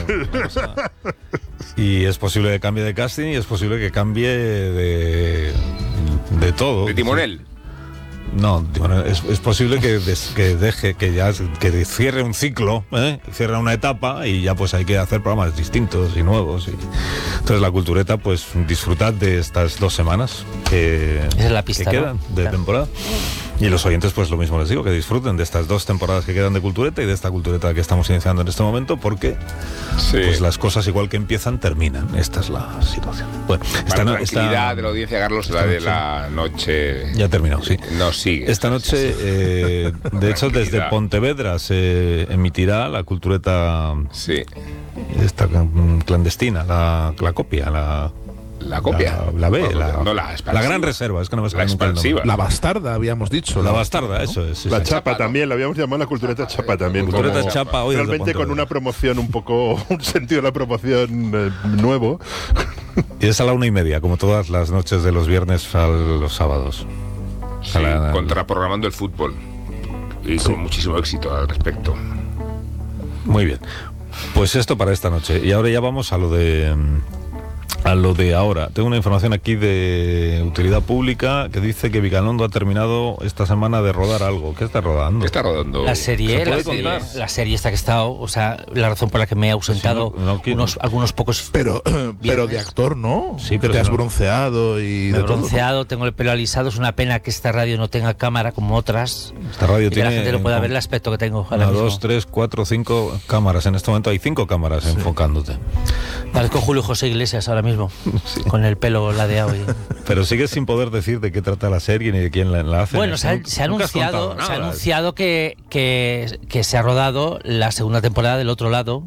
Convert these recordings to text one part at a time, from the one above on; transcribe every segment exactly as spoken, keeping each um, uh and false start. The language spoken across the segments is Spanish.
no pasa nada. Y es posible que cambie de casting y es posible que cambie de, de todo. ¿De timonel? No, es, es posible que, des, que deje, que ya que cierre un ciclo, ¿eh? cierre una etapa y ya pues hay que hacer programas distintos y nuevos. Y... Entonces la Cultureta, pues disfrutad de estas dos semanas que, Esa es la pista, que quedan, ¿no? de Claro. temporada. Y los oyentes, pues lo mismo les digo, que disfruten de estas dos temporadas que quedan de Cultureta y de esta Cultureta que estamos iniciando en este momento, porque Sí. pues las cosas igual que empiezan, terminan. Esta es la situación. Bueno, Para no- la tranquilidad de la audiencia, Carlos, la de la noche... Ya ha terminado, sí. No sigue. Esta noche, eh, de hecho, desde Tranquilidad. Pontevedra se emitirá la Cultureta Sí. esta mm, clandestina, la, la copia, la... La copia. La, la B, No, la, no, la expansiva. la gran reserva, es que no me La sale nunca el nombre. expansiva. La bastarda, habíamos dicho. La bastarda, eso es. sí, La sí. chapa, ¿no? también, la habíamos llamado la Cultureta Chapa también. Cultureta como- Chapa, hoy desde realmente con Pontevedra. una promoción un poco, un sentido de la promoción eh, nuevo. Y es a la una y media, como todas las noches de los viernes a los sábados. Sí, A la- contraprogramando el fútbol. Y con muchísimo éxito al respecto. Muy bien. Pues esto para esta noche. Y ahora ya vamos a lo de... A lo de ahora. Tengo una información aquí de utilidad pública que dice que Vigalondo ha terminado esta semana de rodar algo. ¿Qué está rodando? ¿Qué está rodando? La serie, ¿Se puede la serie, contar? la serie esta que he estado, o sea, la razón por la que me he ausentado Si no- no quiero- unos, algunos pocos Pero, pero de actor, ¿no? Sí, pero te si has no- bronceado y me de he todo. bronceado, tengo el pelo alisado, es una pena que esta radio no tenga cámara como otras. Esta radio Y que tiene... la gente no pueda en- ver el aspecto que tengo ahora Una, mismo. dos, tres, cuatro, cinco cámaras. En este momento hay cinco cámaras enfocándote. Parezco Julio José Iglesias ahora mismo, con el pelo ladeado. Y... Pero sigues sin poder decir de qué trata la serie ni de quién la, la hace. Bueno, se ha, Nunca- se ha nunca has anunciado, contado se ha nada. anunciado que, que, que se ha rodado la segunda temporada del Otro Lado.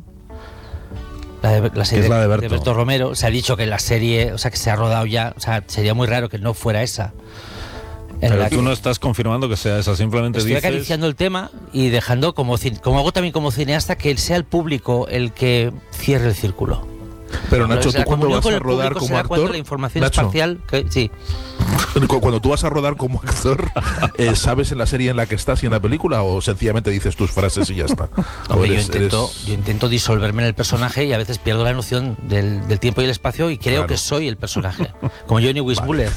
La, de, la serie es la de Berto. Romero. Se ha dicho que la serie, o sea, que se ha rodado ya. O sea, sería muy raro que no fuera esa. En Pero la tú que- no estás confirmando que sea esa, simplemente Estoy dices... acariciando el tema y dejando, como, cin- como hago también como cineasta, que sea el público el que cierre el círculo. Pero Nacho, La tú cuando comunión vas con a el rodar público como será cuando actor, la información Nacho, espacial, que, sí. cu- cuando tú vas a rodar como actor, eh, ¿sabes en la serie en la que estás y en la película o sencillamente dices tus frases y ya está? O Hombre, yo, eres- intento, eres- yo intento disolverme en el personaje y a veces pierdo la noción del, del tiempo y el espacio y creo Claro. que soy el personaje, como Johnny Weissmuller.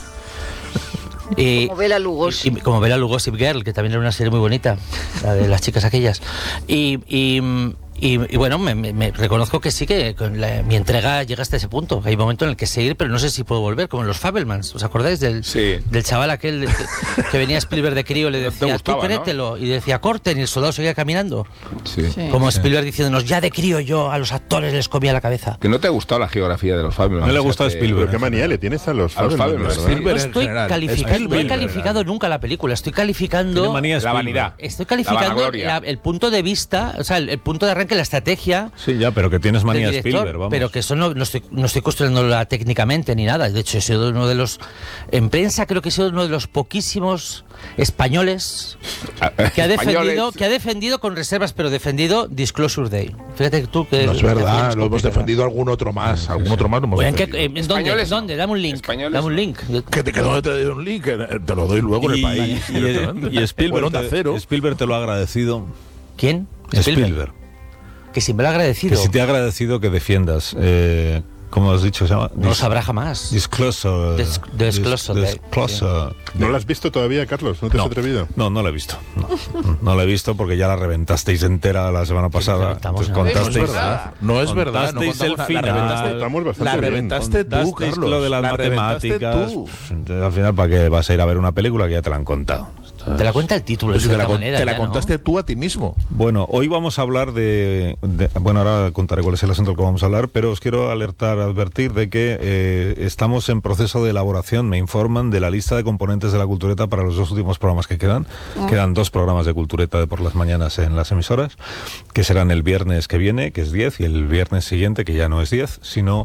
Y, Como Bela Lugosi. y como Bela Lugosi Girl, que también era una serie muy bonita, la de las chicas aquellas. Y, y, y, y bueno, me, me- me reconozco que sí que con la- mi entrega llega hasta ese punto. Hay un momento en el que seguir, pero no sé si puedo volver, como en los Fabelmans. ¿Os acordáis del, Sí. del chaval aquel que, que venía a Spielberg de crío y le No te decía, gustaba, tú ¿no? créetelo? Y decía, corten, y el soldado seguía caminando. Sí. Sí. Como Spielberg diciéndonos, ya de crío yo a los actores les comía la cabeza. Que no te ha gustado la geografía de los Fabelmans. No le ha gustado O sea, que- Spielberg. Pero qué manía le tienes a los A los Fabelmans, Fabelmans, ¿verdad? Spielberg No en estoy, general. calificando, no he Spielberg en calificado general. nunca la película, estoy calificando... Tiene manía La Spielberg. vanidad. Estoy La calificando vanagloria. la- el punto de vista, o sea, el, el punto de arranque, la estrategia Sí, ya, pero que tienes manía del director, Spielberg, vamos. pero que eso no, no estoy, no estoy construyéndola técnicamente ni nada. De hecho, he sido uno de los... En prensa creo que he sido uno de los poquísimos españoles que ha defendido, Españoles. que ha defendido con reservas, pero defendido Disclosure Day. Fíjate tú que... No es verdad, lo hemos defendido algún otro más. Algún otro más lo hemos Oye, ¿en qué- defendido. eh, ¿en ¿Dónde? Españoles no. ¿Dónde? Dame un link. Españoles Dame un no. link. Que te quedó, te doy un link, eh, te lo doy luego en el Y, país. y- directamente. y Spielberg, O en Onda te, Cero. Spielberg te lo ha agradecido. ¿Quién? Spielberg. Que si me lo ha agradecido. Que si te ha agradecido que defiendas, eh, ¿cómo has dicho? Se llama No lo Dis- sabrá jamás. Disclosure. Dis- Disclosure Dis- Day. Disclosure ¿No lo has visto todavía, Carlos? ¿No te has atrevido? No, no la he visto. No, no la he visto porque ya la reventasteis entera la semana pasada. reventamos, Entonces ¿no? No es contasteis, verdad, no es verdad. No contasteis el contamos final. nada. La reventaste, Estamos bastante la bien. reventaste tú, contasteis Carlos. lo de las La reventaste matemáticas. tú. Entonces, al final, ¿para qué vas a ir a ver una película que ya te la han contado? Te la cuenta el título, de Pues te la, cierta con- manera. te la ya, ¿no? contaste tú a ti mismo. Bueno, hoy vamos a hablar de, de- Bueno, ahora contaré cuál es el asunto del que vamos a hablar, pero os quiero alertar, advertir de que eh, estamos en proceso de elaboración, me informan, de la lista de componentes de la Cultureta para los dos últimos programas que quedan. Quedan dos programas de Cultureta de por las mañanas en las emisoras, que serán el viernes que viene, que es diez, y el viernes siguiente, que ya no es diez, sino...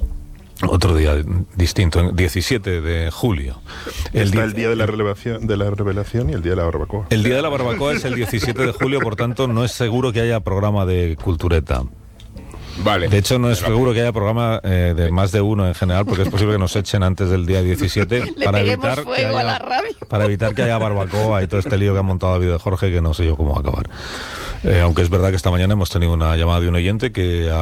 Otro día distinto, diecisiete de julio. Está di- el día de la revelación, de la revelación y el día de la barbacoa. el día de la barbacoa es el diecisiete de julio, por tanto no es seguro que haya programa de Cultureta. Vale. De hecho, no es seguro que haya programa eh, de más de uno en general, porque es posible que nos echen antes del día diecisiete Le para peguemos evitar, que fuego a la haya, radio. para evitar que haya barbacoa y todo este lío que ha montado David de Jorge, que no sé yo cómo va a acabar. Eh, aunque es verdad que esta mañana hemos tenido una llamada de un oyente que ha